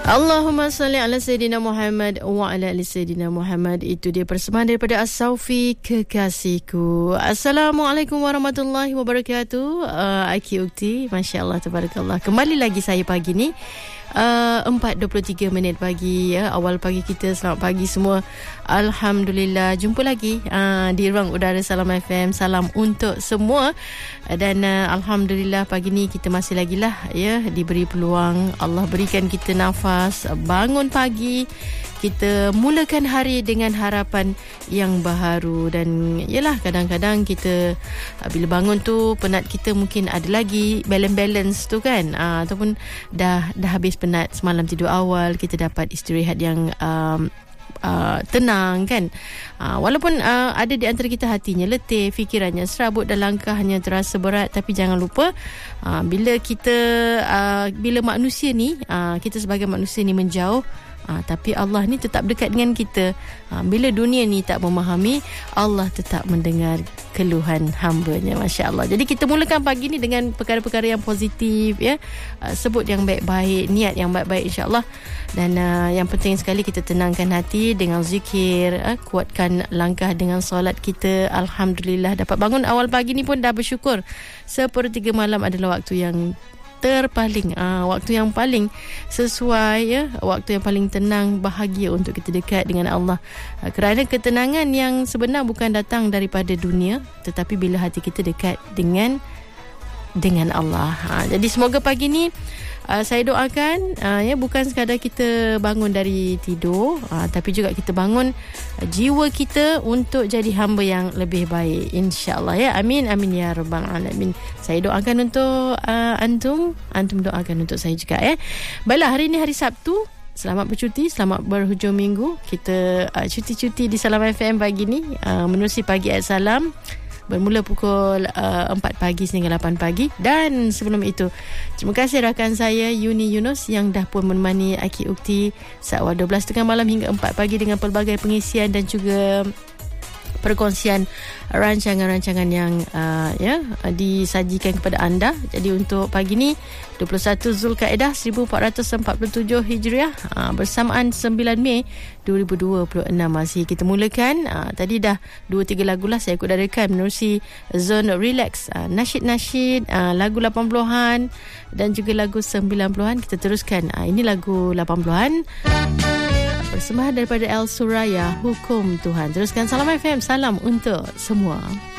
Allahumma salli ala Sayyidina Muhammad wa ala ali Sayyidina Muhammad. Itu dia persembahan daripada As-Saufi, Kekasihku. Assalamualaikum warahmatullahi wabarakatuh. Aki Ukti, Masya Allah, tabarakallah. Kembali lagi saya pagi ni 4.23 minit pagi ya, awal pagi kita. Selamat pagi semua. Alhamdulillah jumpa lagi di ruang udara Salam FM. Salam untuk semua. Dan alhamdulillah pagi ni kita masih lagi lah ya, diberi peluang. Allah berikan kita nafas bangun pagi, kita mulakan hari dengan harapan yang baharu. Dan yalah, kadang-kadang kita bila bangun tu penat kita mungkin ada lagi balance tu kan, ataupun dah habis penat semalam tidur awal, kita dapat istirahat yang tenang kan. Walaupun ada di antara kita hatinya letih, fikirannya serabut dan langkahnya terasa berat, tapi jangan lupa bila manusia ni, kita sebagai manusia ni menjauh, tapi Allah ni tetap dekat dengan kita. Bila dunia ni tak memahami, Allah tetap mendengar keluhan hamba-Nya. Masya Allah. Jadi kita mulakan pagi ni dengan perkara-perkara yang positif ya. Sebut yang baik-baik, niat yang baik-baik, insya-Allah. Dan yang penting sekali kita tenangkan hati dengan zikir, kuatkan langkah dengan solat kita. Alhamdulillah dapat bangun awal pagi ni pun dah bersyukur. 1/3 malam adalah waktu yang terpaling, waktu yang paling sesuai ya, waktu yang paling tenang, bahagia untuk kita dekat dengan Allah. Kerana ketenangan yang sebenar bukan datang daripada dunia, tetapi bila hati kita dekat dengan Allah. Jadi semoga pagi ni saya doakan ya, bukan sekadar kita bangun dari tidur, tapi juga kita bangun jiwa kita untuk jadi hamba yang lebih baik, insya-Allah ya. Amin amin ya rabbal alamin. Saya doakan untuk antum doakan untuk saya juga ya. Baiklah, hari ini hari Sabtu. Selamat bercuti, selamat berhujung minggu. Kita cuti-cuti di Salam FM pagi ni, menerusi pagi ayat salam. Bermula pukul 4 pagi sehingga 8 pagi. Dan sebelum itu, terima kasih rakan saya Yuni Yunus yang dah pun menemani Aki Ukti saat 12.30 malam hingga 4 pagi dengan pelbagai pengisian dan juga perkongsian rancangan-rancangan yang disajikan kepada anda. Jadi untuk pagi ni 21 Zulkaidah 1447 Hijriah, bersamaan 9 Mei 2026 masih kita mulakan. Tadi dah 2-3 lagu lah saya kudarkan menerusi zone relax, nasyid-nasyid, lagu 80-an dan juga lagu 90-an. Kita teruskan, ini lagu 80-an, persembahan daripada El Suraya, Hukum Tuhan. Teruskan Salam FM, salam untuk semua.